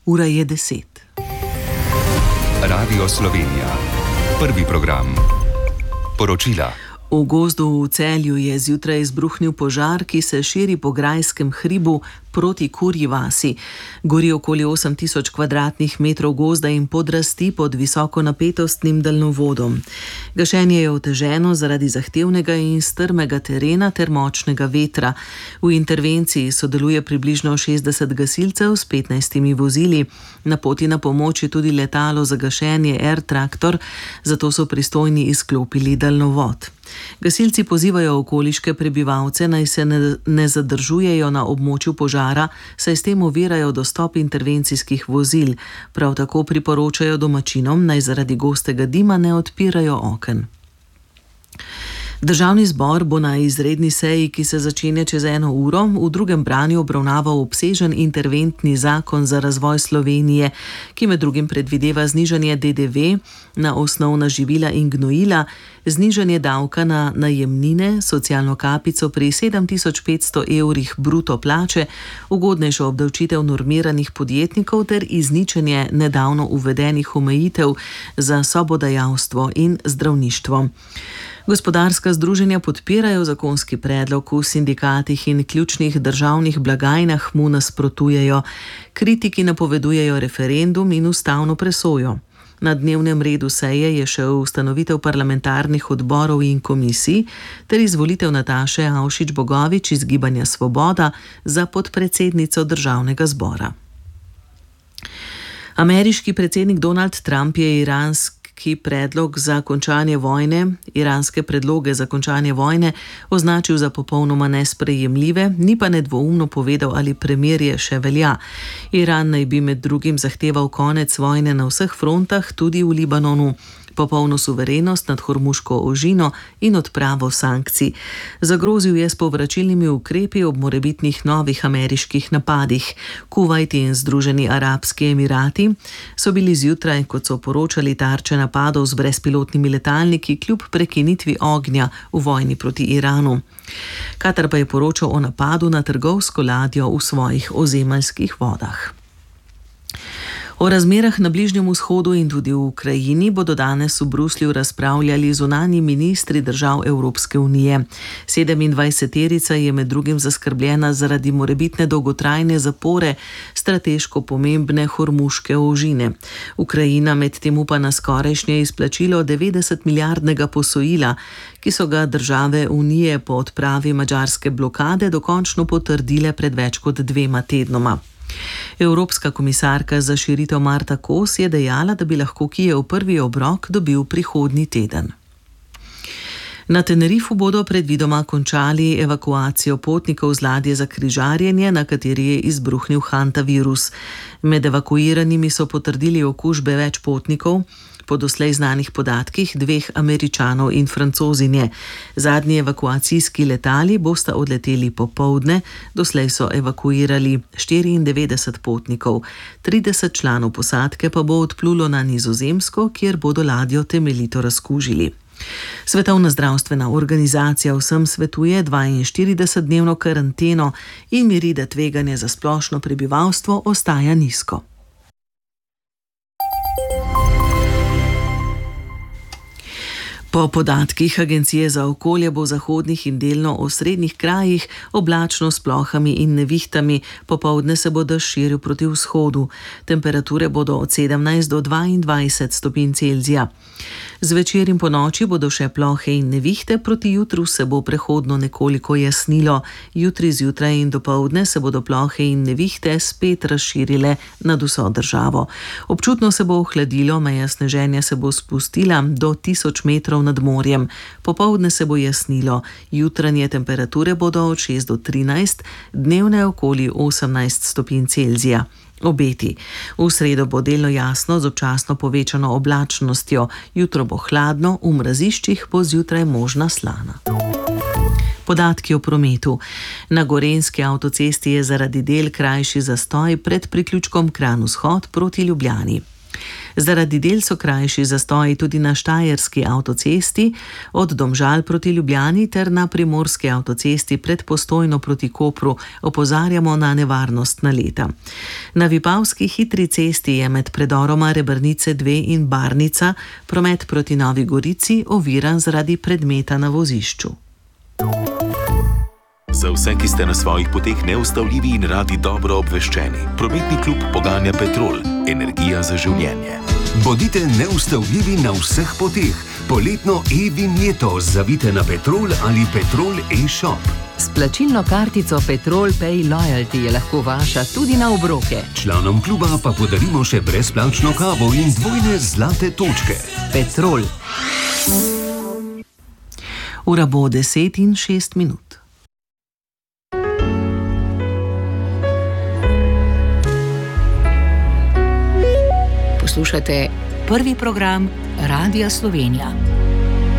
Ura je 10. Radio Slovenija. Prvi program. Poročila. V gozdu v Celju je zjutraj izbruhnil požar, ki se širi po grajskem hribu proti Kurji vasi. Gori okoli 8000 kvadratnih metrov gozda in podrasti pod visokonapetostnim daljnovodom. Gašenje je oteženo zaradi zahtevnega in strmega terena ter močnega vetra. V intervenciji sodeluje približno 60 gasilcev s 15 vozili. Na poti na pomoč je tudi letalo za gašenje Air Tractor, zato so pristojni izklopili daljnovod. Gasilci pozivajo okoliške prebivalce, naj se ne zadržujejo na območju požara, saj s tem ovirajo dostop intervencijskih vozil. Prav tako priporočajo domačinom, naj zaradi gostega dima ne odpirajo oken. Državni zbor bo na izredni seji, ki se začenja čez 1 uro, v drugem branju obravnaval obsežen interventni zakon za razvoj Slovenije, ki med drugim predvideva znižanje DDV na osnovna živila in gnojila, znižanje davka na najemnine, socialno kapico pri 7500 evrih bruto plače, ugodnejšo obdavčitev normiranih podjetnikov ter izničenje nedavno uvedenih omejitev za sobodajalstvo in zdravništvo. Gospodarska združenja podpirajo zakonski predlog, v sindikatih in ključnih državnih blagajnah mu nasprotujejo. Kritiki napovedujejo referendum in ustavno presojo. Na dnevnem redu seje je še ustanovitev parlamentarnih odborov in komisij ter izvolitev Nataše Avšič Bogovič iz Gibanja Svoboda za podpredsednico državnega zbora. Ameriški predsednik Donald Trump je iranske predloge za končanje vojne označil za popolnoma nesprejemljive, ni pa nedvoumno povedal, ali premirje še velja. Iran naj bi med drugim zahteval konec vojne na vseh frontah, tudi v Libanonu, popolno suverenost nad Hormuško ožino in odpravo sankcij. Zagrozil je s povračilnimi ukrepi ob morebitnih novih ameriških napadih. Kuvajt in Združeni arabski emirati so bili zjutraj, kot so poročali, tarče napadov z brezpilotnimi letalniki kljub prekinitvi ognja v vojni proti Iranu. Katar pa je poročal o napadu na trgovsko ladjo v svojih ozemeljskih vodah. O razmerah na Bližnjem vzhodu in tudi v Ukrajini bodo danes v Bruslju razpravljali zunanji ministri držav Evropske unije. 27-terica je med drugim zaskrbljena zaradi morebitne dolgotrajne zapore strateško pomembne Hormuške ožine. Ukrajina medtem upa na skorajšnje izplačilo 90 milijardnega posojila, ki so ga države Unije po odpravi madžarske blokade dokončno potrdile pred več kot 2 tednoma. Evropska komisarka za širitev Marta Kos je dejala, da bi lahko Kijev prvi obrok dobil prihodnji teden. Na Tenerifu bodo predvidoma končali evakuacijo potnikov z ladje za križarjenje, na kateri je izbruhnil hantavirus. Med evakuiranimi so potrdili okužbe več potnikov, po doslej znanih podatkih 2 Američanov in Francozinje. Zadnji evakuacijski letali bosta odleteli popoldne, doslej so evakuirali 94 potnikov. 30 članov posadke pa bo odplulo na Nizozemsko, kjer bodo ladjo temeljito razkužili. Svetovna zdravstvena organizacija vsem svetuje 42-dnevno karanteno in miri, da tveganje za splošno prebivalstvo ostaja nizko. Po podatkih Agencije za okolje bo v zahodnih in delno osrednjih krajih oblačno s plohami in nevihtami, popoldne se bo dež širil proti vzhodu. Temperature bodo od 17 do 22 stopinj Celzija. Zvečer in ponoči bodo še plohe in nevihte, proti jutru se bo prehodno nekoliko jasnilo. Jutri zjutraj in dopoldne se bodo plohe in nevihte spet razširile nad vso državo. Občutno se bo ohladilo, meja sneženja se bo spustila do 1000 metrov nad morjem. Popoldne se bo jasnilo, jutranje temperature bodo od 6 do 13, dnevne okoli 18 stopinj Celzija. Obeti. V sredo bo delno jasno z občasno povečano oblačnostjo, jutro bo hladno, v mraziščih bo zjutraj možna slana. Podatki o prometu. Na Gorenjski avtocesti je zaradi del krajši zastoj pred priključkom Kranj-Vzhod proti Ljubljani. Zaradi del so krajši zastoji tudi na Štajerski avtocesti od Domžal proti Ljubljani ter na Primorski avtocesti pred Postojno proti Kopru. Opozarjamo na nevarnost naleta. Na Vipavski hitri cesti je med predoroma Rebrnice 2 in Barnica promet proti Novi Gorici oviran zaradi predmeta na vozišču. Za vse, ki ste na svojih poteh neustavljivi in radi dobro obveščeni, prometni klub poganja Petrol, energija za življenje. Bodite neustavljivi na vseh poteh. Poletno e-vinjeto zavite na Petrol ali Petrol e-shop. S plačilno kartico Petrol Pay Loyalty je lahko vaša tudi na obroke. Članom kluba pa podarimo še brezplačno kavo in dvojne zlate točke. Petrol. Ura bo 10:06. Poslušate prvi program Radia Slovenija.